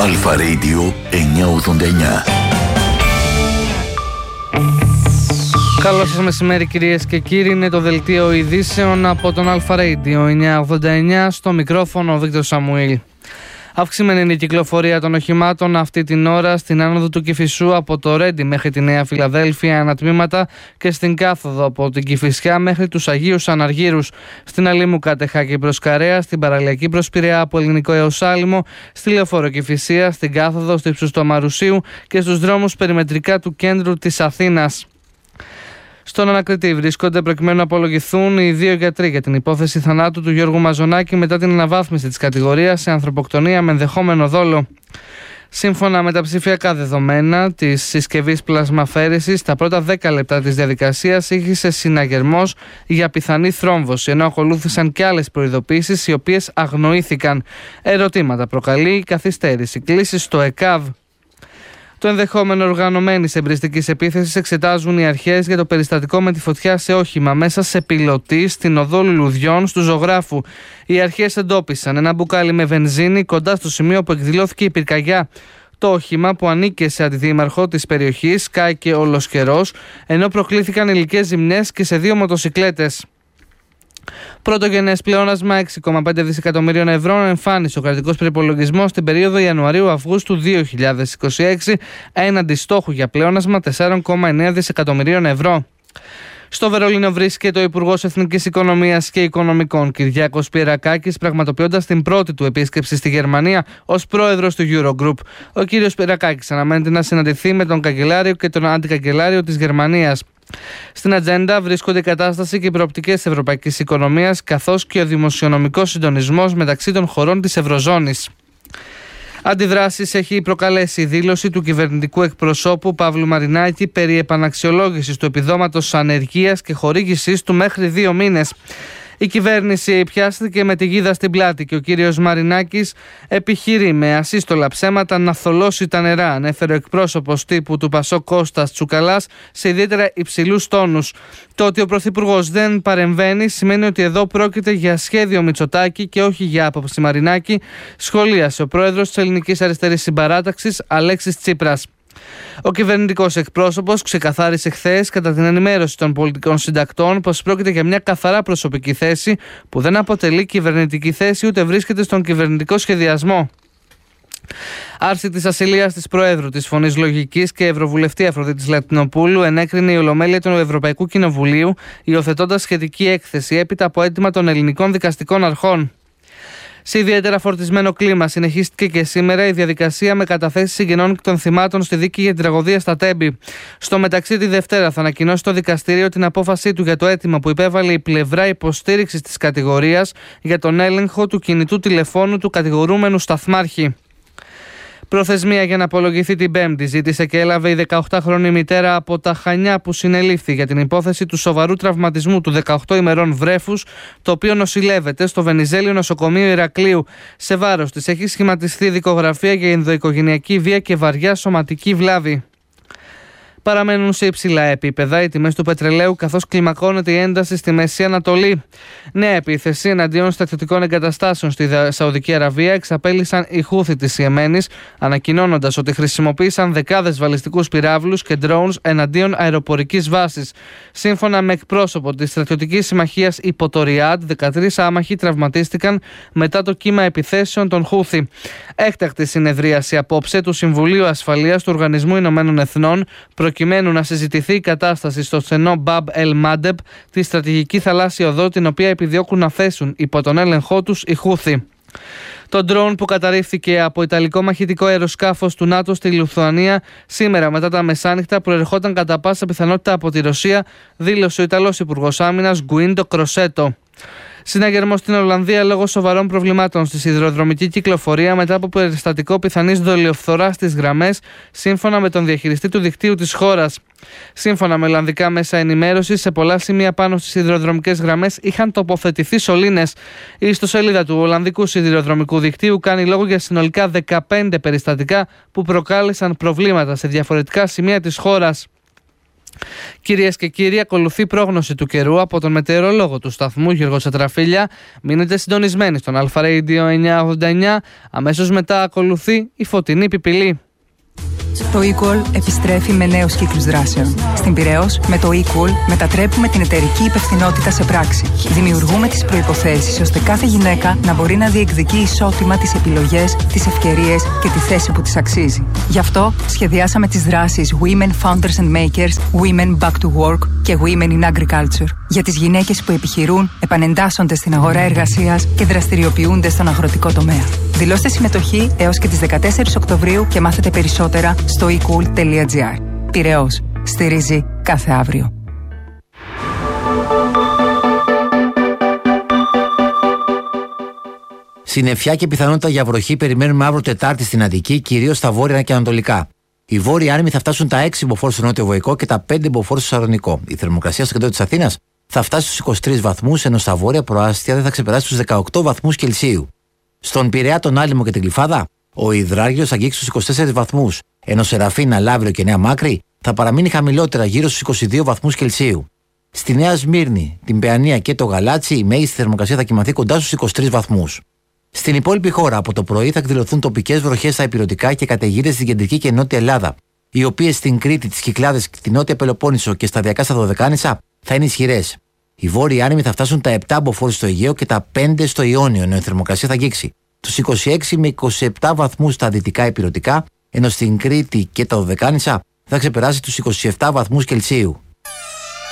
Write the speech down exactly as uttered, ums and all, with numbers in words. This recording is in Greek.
Αλφα Radio εννιακόσια ογδόντα εννιά. Καλό σας μεσημέρι κυρίες και κύριοι, είναι το δελτίο ειδήσεων από τον Αλφα Radio εννιακόσια ογδόντα εννιά, στο μικρόφωνο ο Βίκτορ Σαμουήλ. Αυξημένη είναι η κυκλοφορία των οχημάτων αυτή την ώρα στην άνοδο του Κηφισού από το Ρέντι μέχρι τη Νέα Φιλαδέλφια ανατμήματα και στην κάθοδο από την Κηφισιά μέχρι τους Αγίους Αναργύρους, στην Αλήμου Κατεχάκη προς Καρέα, στην παραλιακή προς Πειραιά από Ελληνικό έως Άλυμο, στη Λεωφόρο Κηφισία, στην κάθοδο στο ύψος του Αμαρουσίου και στους δρόμους περιμετρικά του κέντρου της Αθήνας. Στον ανακριτή βρίσκονται προκειμένου να απολογηθούν οι δύο γιατροί για την υπόθεση θανάτου του Γιώργου Μαζονάκη μετά την αναβάθμιση της κατηγορίας σε ανθρωποκτονία με ενδεχόμενο δόλο. Σύμφωνα με τα ψηφιακά δεδομένα της συσκευής πλασμαφέρησης, τα πρώτα δέκα λεπτά της διαδικασίας είχε συναγερμός για πιθανή θρόμβωση, ενώ ακολούθησαν και άλλες προειδοποίησεις οι οποίες αγνοήθηκαν. Ερωτήματα προκαλεί η καθυστέρηση. Κλήσεις στο ΕΚΑΒ. Το ενδεχόμενο οργανωμένης εμπριστικής επίθεσης εξετάζουν οι αρχές για το περιστατικό με τη φωτιά σε όχημα μέσα σε πιλωτή στην οδό Λουλουδιών στου Ζωγράφου. Οι αρχές εντόπισαν ένα μπουκάλι με βενζίνη κοντά στο σημείο που εκδηλώθηκε η πυρκαγιά. Το όχημα, που ανήκε σε αντιδήμαρχο της περιοχής, κάηκε όλος καιρός, ενώ προκλήθηκαν υλικές ζημιές και σε δύο μοτοσικλέτες. Πρωτογενές πλεόνασμα έξι κόμμα πέντε δισεκατομμυρίων ευρώ εμφάνισε ο κρατικός προϋπολογισμός στην περίοδο Ιανουαρίου-Αυγούστου δύο χιλιάδες είκοσι έξι, έναντι στόχου για πλεόνασμα τέσσερα κόμμα εννέα δισεκατομμυρίων ευρώ. Στο Βερολίνο βρίσκεται ο Υπουργός Εθνικής Οικονομίας και Οικονομικών Κυριάκος Πυρακάκης, πραγματοποιώντας την πρώτη του επίσκεψη στη Γερμανία ως πρόεδρος του Eurogroup. Ο κύριος Πυρακάκης αναμένεται να συναντηθεί με τον καγκελάριο και τον αντικαγκελάριο της Γερμανίας. Στην ατζέντα βρίσκονται η κατάσταση και οι προοπτικές της ευρωπαϊκής οικονομίας, καθώς και ο δημοσιονομικός συντονισμός μεταξύ των χωρών της Ευρωζώνης. Αντιδράσεις έχει προκαλέσει η δήλωση του κυβερνητικού εκπροσώπου Παύλου Μαρινάκη περί επαναξιολόγησης του επιδόματος ανεργίας και χορήγησής του μέχρι δύο μήνες. Η κυβέρνηση πιάστηκε με τη γίδα στην πλάτη και ο κύριος Μαρινάκης επιχειρεί με ασύστολα ψέματα να θολώσει τα νερά, ανέφερε ο εκπρόσωπος τύπου του Πασόκ Κώστας Τσουκαλάς σε ιδιαίτερα υψηλούς τόνους. Το ότι ο Πρωθυπουργός δεν παρεμβαίνει σημαίνει ότι εδώ πρόκειται για σχέδιο Μητσοτάκη και όχι για άποψη Μαρινάκη, σχολίασε ο πρόεδρος της Ελληνικής Αριστερής Συμπαράταξης Αλέξης Τσίπρας. Ο κυβερνητικός εκπρόσωπος ξεκαθάρισε χθες κατά την ενημέρωση των πολιτικών συντακτών πως πρόκειται για μια καθαρά προσωπική θέση που δεν αποτελεί κυβερνητική θέση ούτε βρίσκεται στον κυβερνητικό σχεδιασμό. Άρση της ασυλίας της Προέδρου της Φωνής Λογικής και Ευρωβουλευτή Αφροδίτης Λατινοπούλου ενέκρινε η Ολομέλεια του Ευρωπαϊκού Κοινοβουλίου, υιοθετώντας σχετική έκθεση έπειτα από αίτημα των ελληνικών δικαστικών αρχών. Σε ιδιαίτερα φορτισμένο κλίμα συνεχίστηκε και σήμερα η διαδικασία με καταθέσεις συγγενών των θυμάτων στη δίκη για την τραγωδία στα Τέμπη. Στο μεταξύ, τη Δευτέρα θα ανακοινώσει το δικαστήριο την απόφασή του για το αίτημα που υπέβαλε η πλευρά υποστήριξης της κατηγορίας για τον έλεγχο του κινητού τηλεφώνου του κατηγορούμενου σταθμάρχη. Προθεσμία για να απολογηθεί την Πέμπτη ζήτησε και έλαβε η δεκαοκτάχρονη μητέρα από τα Χανιά που συνελήφθη για την υπόθεση του σοβαρού τραυματισμού του δεκαοκτώ ημερών βρέφους, το οποίο νοσηλεύεται στο Βενιζέλιο Νοσοκομείο Ηρακλείου. Σε βάρος της έχει σχηματιστεί δικογραφία για ενδοοικογενειακή βία και βαριά σωματική βλάβη. Παραμένουν σε υψηλά επίπεδα οι τιμές του πετρελαίου, καθώς κλιμακώνεται η ένταση στη Μέση Ανατολή. Νέα επίθεση εναντίον στρατιωτικών εγκαταστάσεων στη Σαουδική Αραβία εξαπέλυσαν οι Χούθι της Ιεμένης, ανακοινώνοντας ότι χρησιμοποίησαν δεκάδες βαλιστικούς πυράβλους και drones εναντίον αεροπορικής βάσης. Σύμφωνα με εκπρόσωπο της στρατιωτικής συμμαχίας υπό το Ριάντ, δεκατρείς άμαχοι τραυματίστηκαν μετά το κύμα επιθέσεων των Χούθι. Έκτακτη συνεδρίαση απόψε του Συμβουλίου Ασφαλείας του Οργανισμού Ηνωμένων Εθνών, προκειμένου να συζητηθεί η κατάσταση στο στενό Μπαμπ Ελ Μάντεμπ, τη στρατηγική θαλάσσια οδό την οποία επιδιώκουν να θέσουν υπό τον έλεγχό τους οι Χούθι. Το ντρόουν που καταρρίφθηκε από ιταλικό μαχητικό αεροσκάφος του ΝΑΤΟ στη Λιθουανία σήμερα μετά τα μεσάνυχτα προερχόταν κατά πάσα πιθανότητα από τη Ρωσία, δήλωσε ο Ιταλός Υπουργός Άμυνας Γκουίντο Κροσέτο. Συναγερμό στην Ολλανδία λόγω σοβαρών προβλημάτων στη σιδηροδρομική κυκλοφορία μετά από περιστατικό πιθανής δολιοφθοράς στις γραμμές, σύμφωνα με τον διαχειριστή του δικτύου της χώρας. Σύμφωνα με ολλανδικά μέσα ενημέρωσης, σε πολλά σημεία πάνω στις σιδηροδρομικές γραμμές είχαν τοποθετηθεί σωλήνες. Η ιστοσελίδα του Ολλανδικού Σιδηροδρομικού Δικτύου κάνει λόγο για συνολικά δεκαπέντε περιστατικά που προκάλεσαν προβλήματα σε διαφορετικά σημεία της χώρας. Κυρίες και κύριοι, ακολουθεί πρόγνωση του καιρού από τον μετεωρολόγο του σταθμού Γιώργο Σατραφίλια. Μείνετε συντονισμένοι στον Αλφα Radio εννιακόσια ογδόντα εννιά. Αμέσως μετά ακολουθεί η φωτεινή πιπηλή. Το Equal επιστρέφει με νέους κύκλους δράσεων. Στην Πειραιώς, με το Equal μετατρέπουμε την εταιρική υπευθυνότητα σε πράξη. Δημιουργούμε τις προϋποθέσεις ώστε κάθε γυναίκα να μπορεί να διεκδικεί ισότιμα τις επιλογές, τις ευκαιρίες και τη θέση που της αξίζει. Γι' αυτό σχεδιάσαμε τις δράσεις Women Founders and Makers, Women Back to Work και Women in Agriculture για τις γυναίκες που επιχειρούν, επανεντάσσονται στην αγορά εργασίας και δραστηριοποιούνται στον αγροτικό τομέα. Δηλώστε συμμετοχή έως και τις δεκατέσσερις Οκτωβρίου και μάθετε περισσότερα στο e cool τελεία gr. Πειραιώς. Στηρίζει κάθε αύριο. Συννεφιά και πιθανότητα για βροχή περιμένουμε αύριο Τετάρτη στην Αττική, κυρίως στα βόρεια και ανατολικά. Οι βόρειοι άνεμοι θα φτάσουν τα έξι μποφόρ στο νότιο βοϊκό και τα πέντε μποφόρ στο Σαλονικό. Η θερμοκρασία στο κέντρο της Αθήνας θα φτάσει στους είκοσι τρεις βαθμούς, ενώ στα βόρεια προάστια δεν θα ξεπεράσει τους δεκαοκτώ βαθμούς Κελσίου. Στον Πειραιά, τον Άλυμο και την Γλυφάδα, ο υδράργυρος θα αγγίξει στους είκοσι τέσσερις βαθμούς, ενώ Σεραφίνα, Λαύριο και Νέα Μάκρη θα παραμείνει χαμηλότερα γύρω στους είκοσι δύο βαθμούς Κελσίου. Στη Νέα Σμύρνη, την Παιανία και το Γαλάτσι, η μέγιστη θερμοκρασία θα κοιμαθεί κοντά στους είκοσι τρεις βαθμούς. Στην υπόλοιπη χώρα, από το πρωί θα εκδηλωθούν τοπικές βροχές στα ηπειρωτικά και καταιγίδες στην κεντρική και νότια Ελλάδα, οι οποίες στην Κρήτη, τις Κυκλάδες, τη Νότια Πελοπόννησο και σταδιακά στα Δωδεκάνησα θα είναι ισχυρές. Οι βόρειοι άνεμοι θα φτάσουν τα επτά μποφόρ στο Αιγαίο και τα πέντε στο Ιόνιο, ενώ η θερμοκρασία θα αγγίξει τους είκοσι έξι με είκοσι επτά βαθμούς στα δυτικά ηπειρωτικά, ενώ στην Κρήτη και τα Δωδεκάνησα θα ξεπεράσει τους είκοσι επτά βαθμούς Κελσίου.